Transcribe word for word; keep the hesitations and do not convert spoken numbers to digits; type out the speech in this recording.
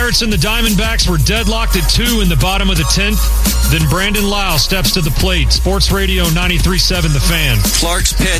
Pirates and the Diamondbacks were deadlocked at two in the bottom of the tenth. Then Brandon Lau steps to the plate. Sports Radio ninety-three point seven The Fan. Clark's pitch.